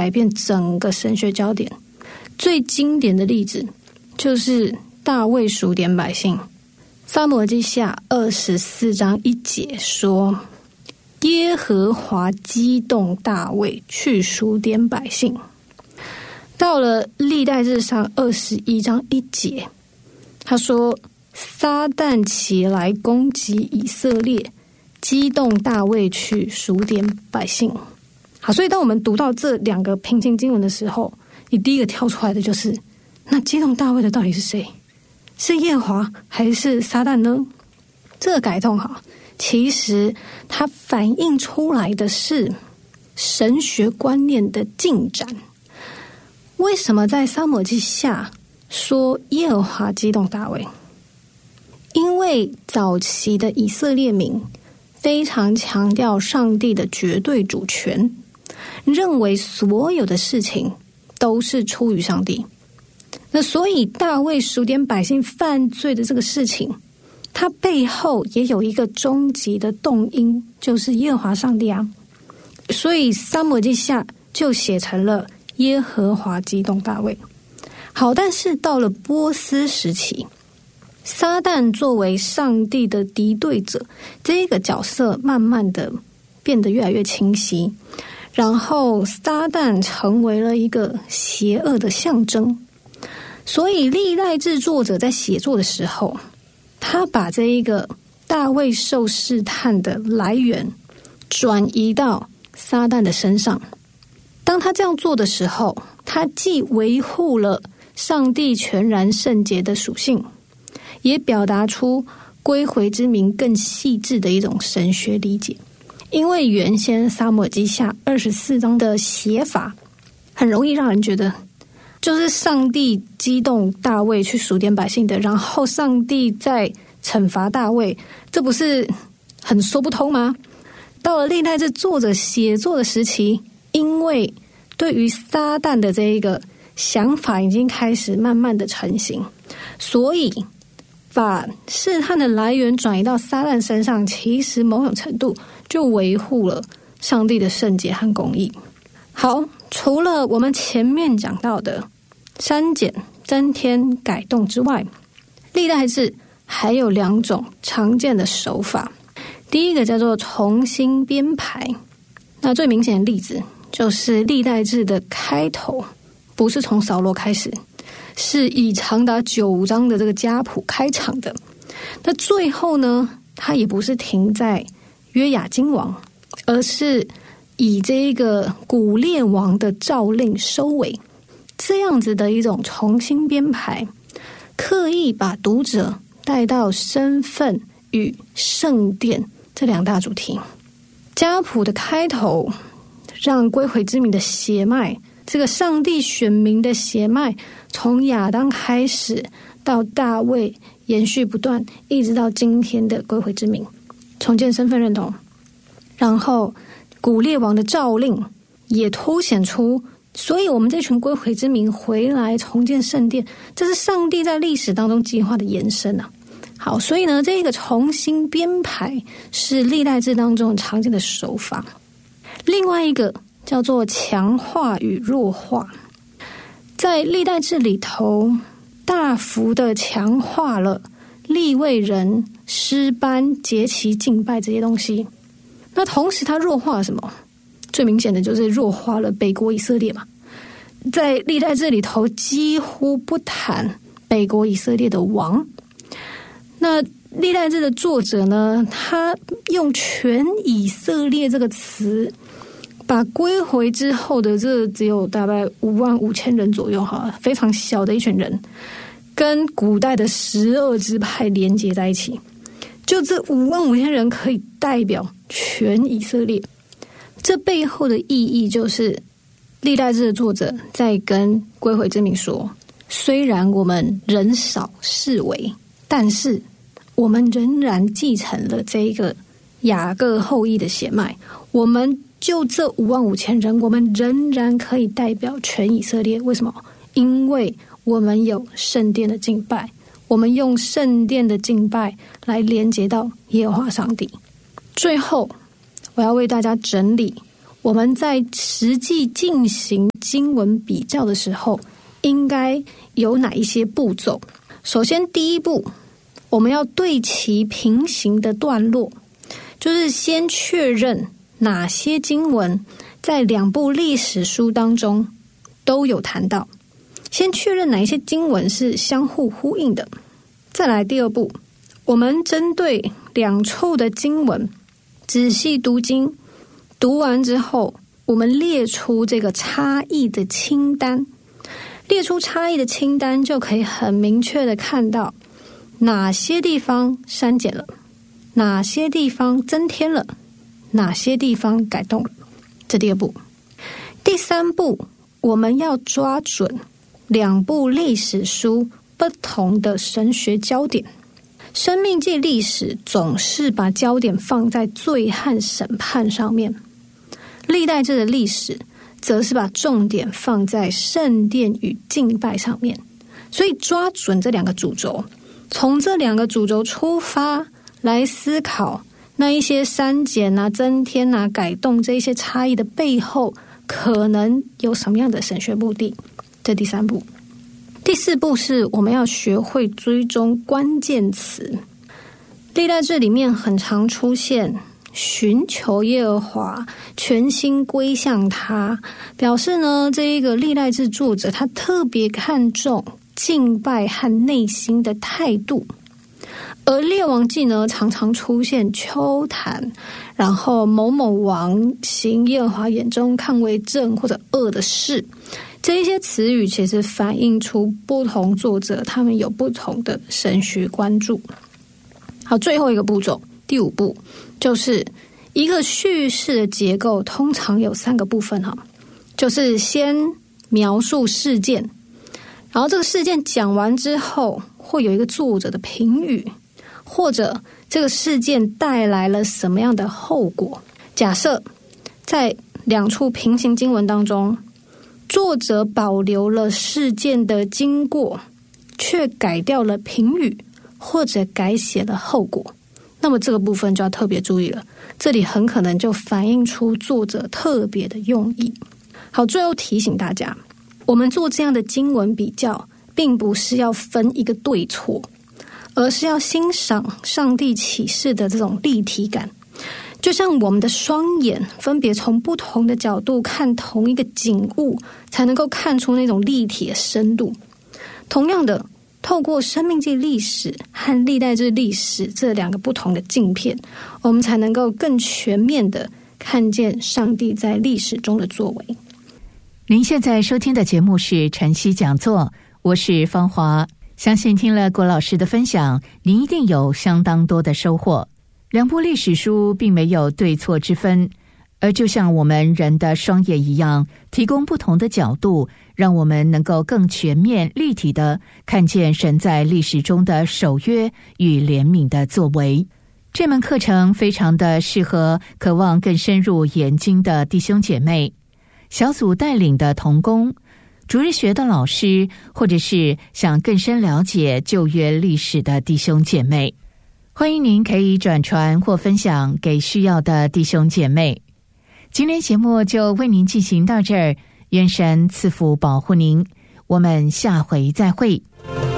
改变整个神学焦点。最经典的例子就是大卫数点百姓。撒母耳记下24章1节说，耶和华激动大卫去数点百姓。到了历代志上21章1节，他说，撒旦起来攻击以色列，激动大卫去数点百姓。好，所以当我们读到这两个平行经文的时候，你第一个跳出来的就是，那激动大卫的到底是谁？是耶和华还是撒旦呢？这个改动其实它反映出来的是神学观念的进展。为什么在撒母耳记下说耶和华激动大卫？因为早期的以色列民非常强调上帝的绝对主权，认为所有的事情都是出于上帝。那所以大卫数点百姓犯罪的这个事情，它背后也有一个终极的动因，就是耶和华上帝啊。所以撒母耳记下就写成了耶和华激动大卫。好，但是到了波斯时期，撒旦作为上帝的敌对者，这个角色慢慢的变得越来越清晰，然后撒旦成为了一个邪恶的象征。所以历代志作者在写作的时候，他把这一个大卫受试探的来源转移到撒旦的身上。当他这样做的时候，他既维护了上帝全然圣洁的属性，也表达出归回之民更细致的一种神学理解。因为原先撒母耳记下24章的写法很容易让人觉得就是上帝激动大卫去数点百姓的，然后上帝在惩罚大卫，这不是很说不通吗？到了历代志作者写作的时期，因为对于撒旦的这一个想法已经开始慢慢的成型，所以把试探的来源转移到撒旦身上，其实某种程度就维护了上帝的圣洁和公义。好，除了我们前面讲到的删减、增添、改动之外，历代志还有2种常见的手法。第一个叫做重新编排。那最明显的例子就是历代志的开头不是从扫罗开始，是以长达9章的这个家谱开场的。那最后呢，它也不是停在约雅斤王，而是以这个古列王的诏令收尾。这样子的一种重新编排，刻意把读者带到身份与圣殿这2大主题。家谱的开头让归回之民的血脉，这个上帝选民的血脉，从亚当开始到大卫延续不断，一直到今天的归回之民，重建身份认同。然后古列王的诏令也凸显出，所以我们这群归回之民回来重建圣殿，这是上帝在历史当中计划的延伸啊。好，所以呢，这个重新编排是历代志当中很常见的手法。另外一个叫做强化与弱化，在历代志里头大幅的强化了利未人、诗班、节期、敬拜这些东西。那同时它弱化了什么？最明显的就是弱化了北国以色列嘛。在历代志里头几乎不谈北国以色列的王。那历代志的作者呢，他用全以色列这个词，把归回之后的这只有大概55000人左右非常小的一群人，跟古代的12支派连接在一起。就这55000人可以代表全以色列。这背后的意义就是历代志的作者在跟归回之民说，虽然我们人少势微，但是我们仍然继承了这个雅各后裔的血脉，我们就这55000人，我们仍然可以代表全以色列。为什么？因为我们有圣殿的敬拜，我们用圣殿的敬拜来连接到耶和华上帝。最后我要为大家整理我们在实际进行经文比较的时候，应该有哪一些步骤？首先，第一步，我们要对齐平行的段落，就是先确认哪些经文在两部历史书当中都有谈到，先确认哪一些经文是相互呼应的。再来第二步，我们针对两处的经文仔细读经，读完之后，我们列出这个差异的清单。列出差异的清单，就可以很明确的看到哪些地方删减了，哪些地方增添了，哪些地方改动了。这第二步。第三步，我们要抓准两部历史书不同的神学焦点。生命记历史总是把焦点放在罪和审判上面，历代志的历史则是把重点放在圣殿与敬拜上面。所以抓准这两个主轴，从这两个主轴出发来思考那一些删减啊、增添啊、改动这一些差异的背后可能有什么样的神学目的。这第三步。第四步是我们要学会追踪关键词。历代志里面很常出现寻求耶和华，全心归向他，表示呢，这一个历代志作者他特别看重敬拜和内心的态度。而列王记呢，常常出现秋坛，然后某某王行耶和华眼中看为正或者恶的事，这一些词语其实反映出不同作者他们有不同的神学关注。好，最后一个步骤，第五步，就是一个叙事的结构通常有三个部分哈，就是先描述事件，然后这个事件讲完之后，会有一个作者的评语，或者这个事件带来了什么样的后果。假设在两处平行经文当中，作者保留了事件的经过，却改掉了评语，或者改写了后果，那么这个部分就要特别注意了，这里很可能就反映出作者特别的用意。好，最后提醒大家，我们做这样的经文比较，并不是要分一个对错，而是要欣赏上帝启示的这种立体感。就像我们的双眼分别从不同的角度看同一个景物，才能够看出那种立体的深度。同样的，透过生命记历史和历代志历史这两个不同的镜片，我们才能够更全面的看见上帝在历史中的作为。 您现在收听的节目是晨曦讲座，我是芳华。相信听了郭老师的分享，您一定有相当多的收获。两部历史书并没有对错之分，而就像我们人的双眼一样，提供不同的角度，让我们能够更全面立体的看见神在历史中的守约与怜悯的作为。这门课程非常的适合渴望更深入研经的弟兄姐妹，小组带领的同工，主日学的老师，或者是想更深了解旧约历史的弟兄姐妹。欢迎您可以转传或分享给需要的弟兄姐妹。今天节目就为您进行到这儿，愿神赐福保护您，我们下回再会。